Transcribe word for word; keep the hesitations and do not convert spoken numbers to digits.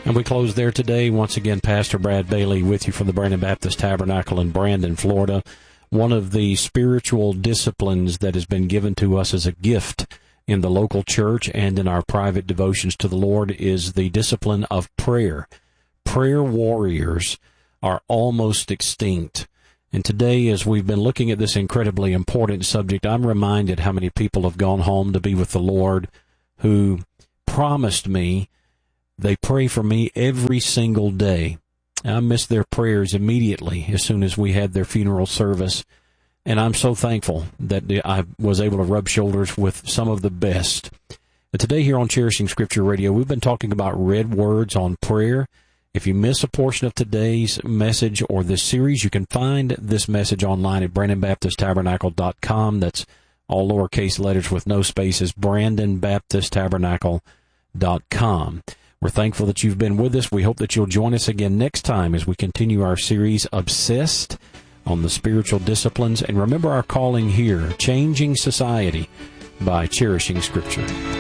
And we close there today. Once again, Pastor Brad Bailey with you from the Brandon Baptist Tabernacle in Brandon, Florida. One of the spiritual disciplines that has been given to us as a gift in the local church and in our private devotions to the Lord is the discipline of prayer. Prayer warriors are almost extinct. And today, as we've been looking at this incredibly important subject, I'm reminded how many people have gone home to be with the Lord who promised me they pray for me every single day. I missed their prayers immediately as soon as we had their funeral service. And I'm so thankful that I was able to rub shoulders with some of the best. And today here on Cherishing Scripture Radio, we've been talking about red words on prayer. If you miss a portion of today's message or this series, you can find this message online at brandon baptist tabernacle dot com. That's all lowercase letters with no spaces, brandon baptist tabernacle dot com. We're thankful that you've been with us. We hope that you'll join us again next time as we continue our series, Obsessed, on the spiritual disciplines. And remember our calling here, changing society by cherishing Scripture.